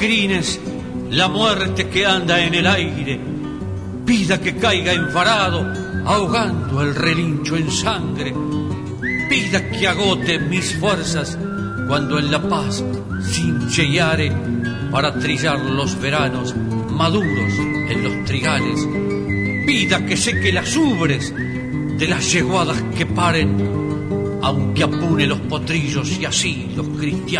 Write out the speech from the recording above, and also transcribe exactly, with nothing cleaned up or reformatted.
crines la muerte que anda en el aire. Pida que caiga enfarado, ahogando el relincho en sangre. Pida que agote mis fuerzas cuando en la paz cinche y are para trillar los veranos maduros en los trigales. Pida que seque las ubres de las yeguadas que paren, aunque apune los potrillos y así los cristianos.